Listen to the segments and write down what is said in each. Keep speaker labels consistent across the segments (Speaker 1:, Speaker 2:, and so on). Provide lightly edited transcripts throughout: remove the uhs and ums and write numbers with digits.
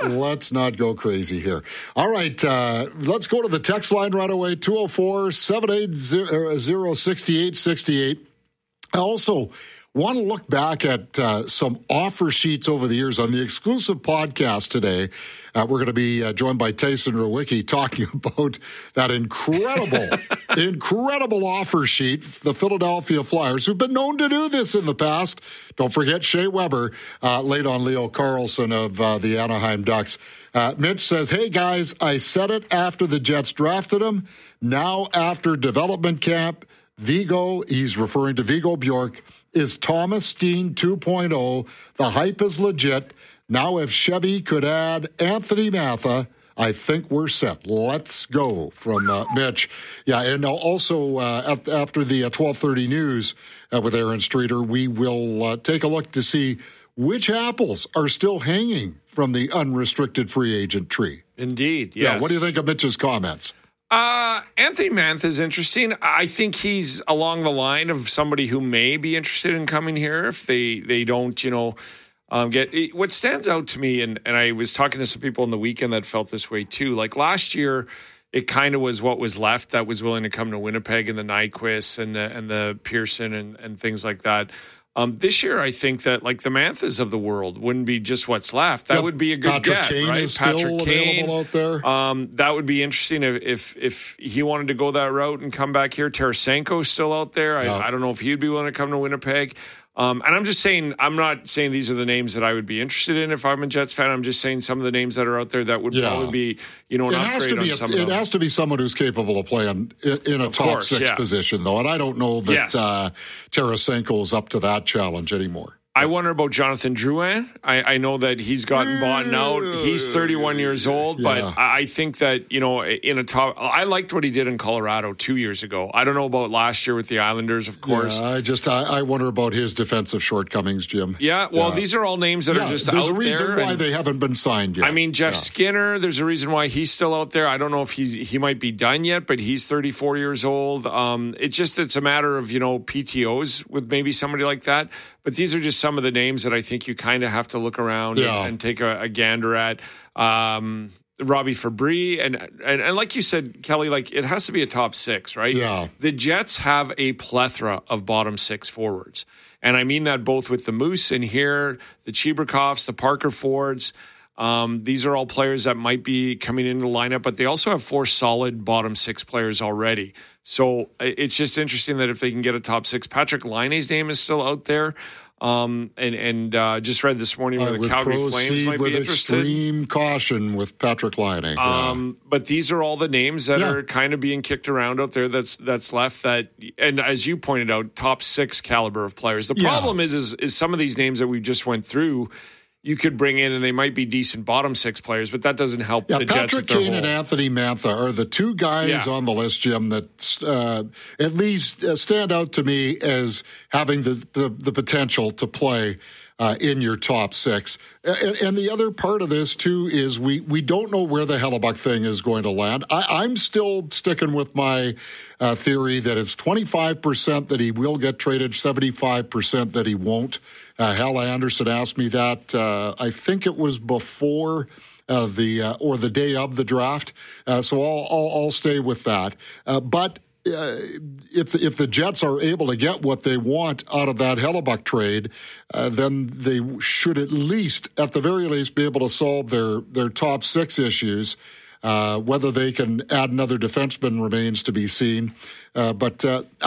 Speaker 1: Let's not go crazy here. All right, let's go to the text line right away, 204-780-6868. I also want to look back at some offer sheets over the years. On the exclusive podcast today, we're going to be joined by Tyson Rowicki talking about that incredible offer sheet, the Philadelphia Flyers, who've been known to do this in the past. Don't forget Shea Weber, late on Leo Carlson of the Anaheim Ducks. Mitch says, hey, guys, I said it after the Jets drafted him. Now after development camp, Vigo, he's referring to Vigo Bjork, is Thomas Steen 2.0. The hype is legit. Now if Chevy could add Anthony Matha, I think we're set. Let's go from Mitch. Yeah, and also after the 12:30 news with Aaron Streeter, we will take a look to see which apples are still hanging from the unrestricted free agent tree.
Speaker 2: Indeed, yes.
Speaker 1: Yeah, what do you think of Mitch's comments?
Speaker 2: Anthony Mantha is interesting. I think he's along the line of somebody who may be interested in coming here if they don't, get what stands out to me. And I was talking to some people on the weekend that felt this way too. Like last year, it kind of was what was left that was willing to come to Winnipeg, and the Nyquist and the Pearson and things like that. This year, I think that like the Manthas of the world wouldn't be just what's left. That would be a good
Speaker 1: Patrick
Speaker 2: get,
Speaker 1: Kane
Speaker 2: right?
Speaker 1: is
Speaker 2: Patrick
Speaker 1: still
Speaker 2: Kane
Speaker 1: available out there.
Speaker 2: That would be interesting if he wanted to go that route and come back here. Tarasenko's still out there. I don't know if he'd be willing to come to Winnipeg. And I'm just saying, I'm not saying these are the names that I would be interested in if I'm a Jets fan. I'm just saying some of the names that are out there that would probably be, an upgrade on some of them.
Speaker 1: It has to be someone who's capable of playing in a top six position, though. And I don't know that Tarasenko is up to that challenge anymore.
Speaker 2: I wonder about Jonathan Drouin. I know that he's gotten bought out. He's 31 years old, but I think that, in a top... I liked what he did in Colorado 2 years ago. I don't know about last year with the Islanders, of course.
Speaker 1: Yeah, I wonder about his defensive shortcomings, Jim.
Speaker 2: Yeah, well, these are all names that are just out there.
Speaker 1: There's a reason why they haven't been signed yet.
Speaker 2: I mean, Jeff Skinner, there's a reason why he's still out there. I don't know if he might be done yet, but he's 34 years old. It's a matter of, PTOs with maybe somebody like that. But these are just some of the names that I think you kind of have to look around and take a gander at. Robbie Fabry, and like you said, Kelly, like it has to be a top six, right?
Speaker 1: Yeah.
Speaker 2: The Jets have a plethora of bottom six forwards. And I mean that both with the Moose in here, the Chibrakovs, the Parker Fords. These are all players that might be coming into the lineup, but they also have 4 solid bottom six players already. So it's just interesting that if they can get a top six, Patrick Laine's name is still out there. Just read this morning where the Calgary Flames might be interested.
Speaker 1: Extreme caution with Patrick Laine.
Speaker 2: But these are all the names that are kind of being kicked around out there. That's left. And as you pointed out, top six caliber of players. The problem is some of these names that we just went through, you could bring in, and they might be decent bottom six players, but that doesn't help the Jets.
Speaker 1: Patrick Kane and Anthony Mantha are the two guys on the list, Jim, that at least stand out to me as having the potential to play in your top six. And the other part of this, too, is we don't know where the Hellebuck thing is going to land. I'm still sticking with my theory that it's 25% that he will get traded, 75% that he won't. Hal Anderson asked me that. I think it was before the day of the draft. So I'll stay with that. But if the Jets are able to get what they want out of that Hellebuck trade, then they should at the very least, be able to solve their top six issues. Whether they can add another defenseman remains to be seen. But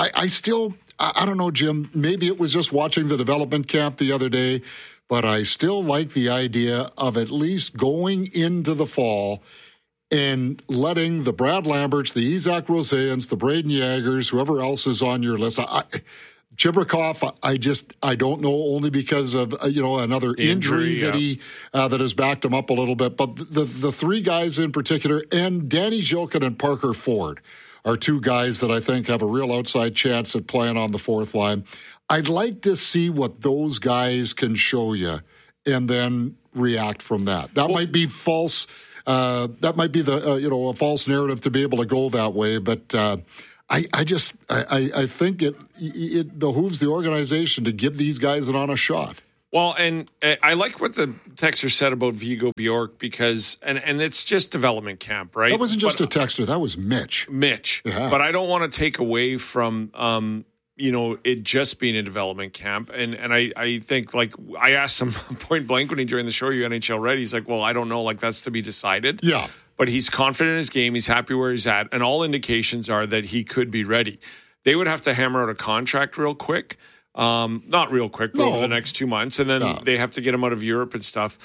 Speaker 1: I don't know, Jim. Maybe it was just watching the development camp the other day, but I still like the idea of at least going into the fall and letting the Brad Lamberts, the Isaac Rosens, the Braden Yagers, whoever else is on your list. Chibrikov, I don't know, only because of another injury that has backed him up a little bit. But the three guys in particular, and Danny Zhilkin and Parker Ford, are two guys that I think have a real outside chance at playing on the fourth line. I'd like to see what those guys can show you, and then react from that. That might be false. That might be a false narrative to be able to go that way, but. I think it behooves the organization to give these guys an honest shot.
Speaker 2: Well, and I like what the texter said about Vigo Bjork because, and it's just development camp, right?
Speaker 1: That wasn't just a texter. That was Mitch.
Speaker 2: Yeah. But I don't want to take away from, it just being a development camp. And I think, like, I asked him point blank when he joined the show, you NHL ready? He's like, well, I don't know. Like, that's to be decided.
Speaker 1: Yeah.
Speaker 2: But he's confident in his game. He's happy where he's at. And all indications are that he could be ready. They would have to hammer out a contract real quick. Not real quick, but over the next 2 months. And then they have to get him out of Europe and stuff.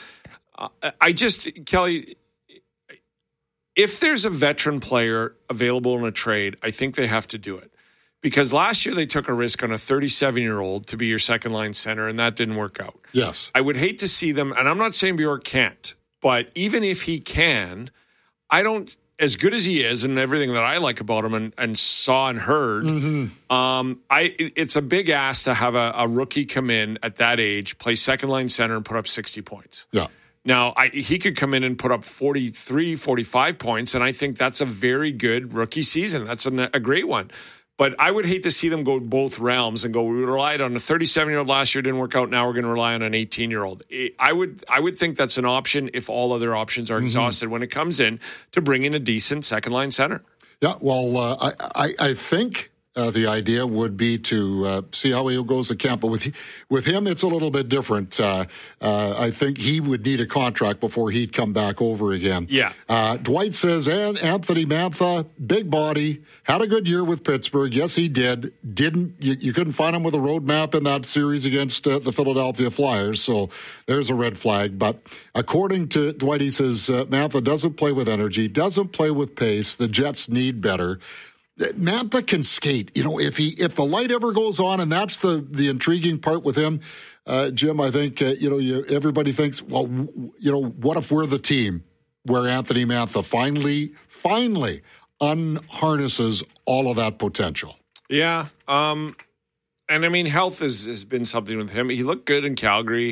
Speaker 2: Kelly, if there's a veteran player available in a trade, I think they have to do it. Because last year they took a risk on a 37-year-old to be your second-line center, and that didn't work out.
Speaker 1: Yes.
Speaker 2: I would hate to see them, and I'm not saying Bjork can't, but even if he can, I don't, as good as he is and everything that I like about him and saw and heard, it's a big ask to have a rookie come in at that age, play second-line center, and put up 60 points.
Speaker 1: Yeah.
Speaker 2: Now, he could come in and put up 43, 45 points, and I think that's a very good rookie season. That's a great one. But I would hate to see them go both realms and go, we relied on a 37-year-old last year, didn't work out, now we're going to rely on an 18-year-old. I would think that's an option if all other options are exhausted when it comes in to bring in a decent second-line center.
Speaker 1: Yeah, well, I think the idea would be to see how he goes to camp. But with him, it's a little bit different. I think he would need a contract before he'd come back over again.
Speaker 2: Yeah.
Speaker 1: Dwight says, and Anthony Mantha, big body, had a good year with Pittsburgh. Yes, he did. You couldn't find him with a roadmap in that series against the Philadelphia Flyers. So there's a red flag. But according to Dwight, he says, Mantha doesn't play with energy, doesn't play with pace. The Jets need better. Mantha can skate. If the light ever goes on, and that's the intriguing part with him, Jim. I think everybody thinks, well, what if we're the team where Anthony Mantha finally unharnesses all of that potential?
Speaker 2: Yeah, and I mean, health has been something with him. He looked good in Calgary,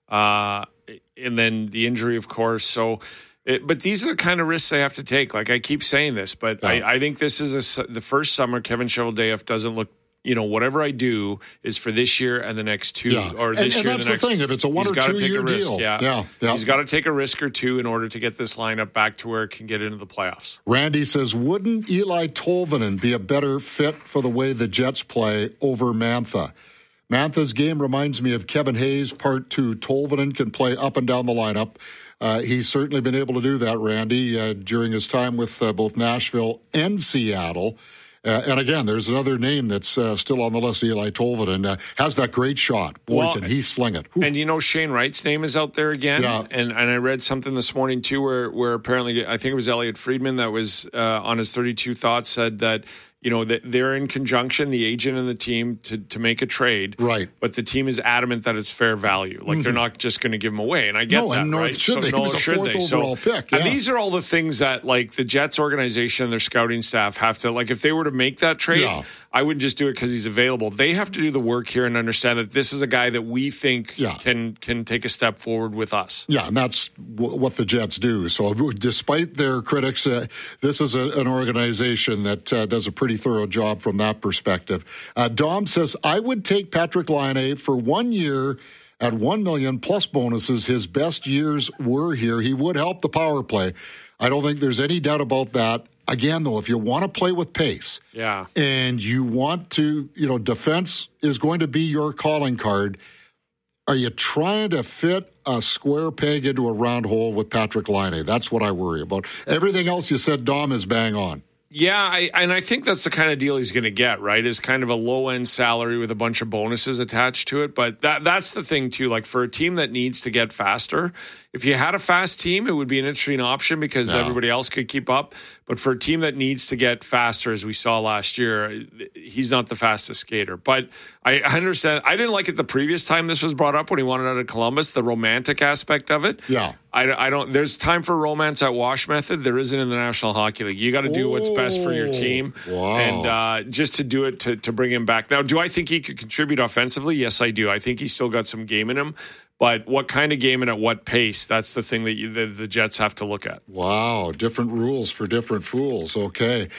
Speaker 2: and then the injury, of course. So. But these are the kind of risks they have to take. Like I keep saying this, but I think this is the first summer Kevin Cheveldayoff doesn't look, whatever I do is for this year and the next two, or this year and the next. And that's the thing.
Speaker 1: If it's a 1 or 2 year deal.
Speaker 2: Yeah. He's got to take a risk or two in order to get this lineup back to where it can get into the playoffs.
Speaker 1: Randy says, wouldn't Eli Tolvanen be a better fit for the way the Jets play over Mantha? Mantha's game reminds me of Kevin Hayes, part 2. Tolvanen can play up and down the lineup. He's certainly been able to do that, Randy, during his time with both Nashville and Seattle. And again, there's another name that's still on the list, Eli Tolvanen. Has that great shot. Boy, can he sling it. Whew.
Speaker 2: And Shane Wright's name is out there again.
Speaker 1: Yeah.
Speaker 2: And I read something this morning, too, where apparently, I think it was Elliot Friedman that was on his 32 Thoughts said that, that they're in conjunction, the agent and the team, to make a trade.
Speaker 1: Right.
Speaker 2: But the team is adamant that it's fair value. Like, they're not just going to give him away. And I get that,
Speaker 1: and
Speaker 2: right?
Speaker 1: Should they? He was a fourth overall pick. Yeah.
Speaker 2: And these are all the things that, like, the Jets organization and their scouting staff have to, like, if they were to make that trade, I wouldn't just do it because he's available. They have to do the work here and understand that this is a guy that we think can take a step forward with us.
Speaker 1: Yeah, and that's what the Jets do. So despite their critics, this is an organization that does a pretty thorough job from that perspective. Dom says, I would take Patrik Laine for 1 year at $1 million plus bonuses. His best years were here. He would help the power play. I don't think there's any doubt about that. Again, though, if you want to play with pace and you want to, defense is going to be your calling card, are you trying to fit a square peg into a round hole with Patrik Laine? That's what I worry about. Everything else you said, Dom, is bang on.
Speaker 2: Yeah, I think that's the kind of deal he's going to get, right? Is kind of a low-end salary with a bunch of bonuses attached to it. But that's the thing, too. Like, for a team that needs to get faster, if you had a fast team, it would be an interesting option because everybody else could keep up. But for a team that needs to get faster, as we saw last year, he's not the fastest skater. But I understand. I didn't like it the previous time this was brought up when he wanted out of Columbus, the romantic aspect of it.
Speaker 1: Yeah.
Speaker 2: I don't. There's time for romance at Wash Method. There isn't in the National Hockey League. You got to do what's best for your team.
Speaker 1: Wow.
Speaker 2: And just to do it to bring him back. Now, do I think he could contribute offensively? Yes, I do. I think he's still got some game in him. But what kind of game and at what pace? That's the thing that the Jets have to look at.
Speaker 1: Wow, different rules for different fools. Okay.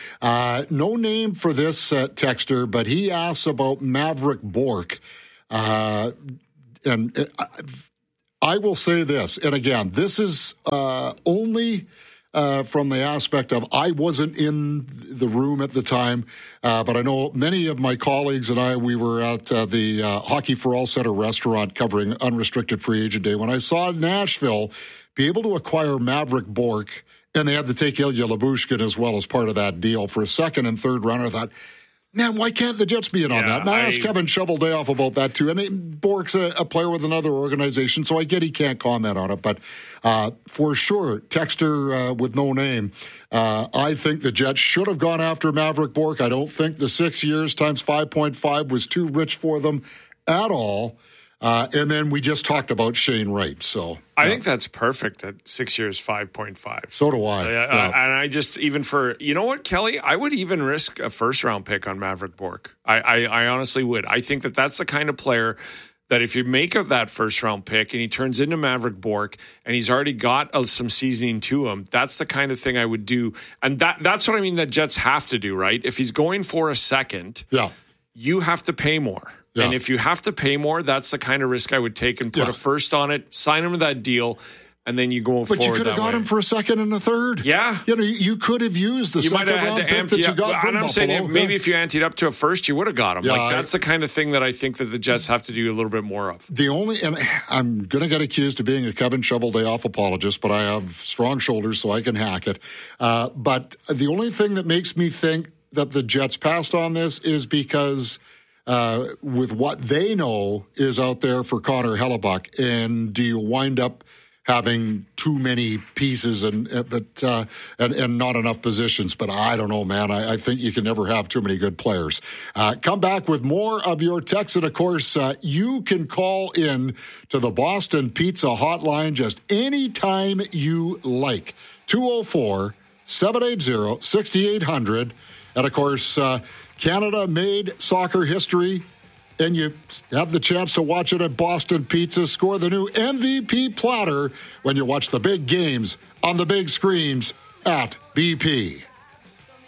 Speaker 1: No name for this texter, but he asks about Mavrik Bourque. I will say this, and again, this is only from the aspect of I wasn't in the room at the time, but I know many of my colleagues and we were at the Hockey for All Center restaurant covering unrestricted free agent day. When I saw Nashville be able to acquire Mavrik Bourque, and they had to take Ilya Lyubushkin as well as part of that deal for a second and third rounder, I thought, man, why can't the Jets be in on that? And I asked Kevin Shoveldayoff about that, too. And Bourque's a player with another organization, so I get he can't comment on it. But for sure, texter with no name, I think the Jets should have gone after Mavrik Bourque. I don't think the 6 years times 5.5 was too rich for them at all. And then we just talked about Shane Wright. So
Speaker 2: I think that's perfect at 6 years, 5.5.
Speaker 1: So do I.
Speaker 2: And I just, even for, you know what, Kelly, I would even risk a first round pick on Mavrik Bourque. I honestly would. I think that's the kind of player that if you make of that first round pick and he turns into Mavrik Bourque and he's already got some seasoning to him, that's the kind of thing I would do. And that's what I mean that Jets have to do, right? If he's going for a second, you have to pay more. Yeah. And if you have to pay more, that's the kind of risk I would take and put a first on it, sign him to that deal, and then you go forward.
Speaker 1: But you could have got him for a second and a third.
Speaker 2: Yeah.
Speaker 1: You could have used the second round pick that you got from Buffalo.
Speaker 2: Saying maybe if you anteed up to a first, you would have got him. That's the kind of thing that I think that the Jets have to do a little bit more of.
Speaker 1: And I'm going to get accused of being a Kevin Shoveldayoff apologist, but I have strong shoulders, so I can hack it. But the only thing that makes me think that the Jets passed on this is because with what they know is out there for Connor Hellebuyck, and do you wind up having too many pieces and not enough positions? But I don't know, man. I think you can never have too many good players. Come back with more of your texts, and of course, you can call in to the Boston Pizza Hotline just anytime you like. 204-780-6800. And of course, Canada made soccer history, and you have the chance to watch it at Boston Pizza. Score the new MVP platter when you watch the big games on the big screens at BP.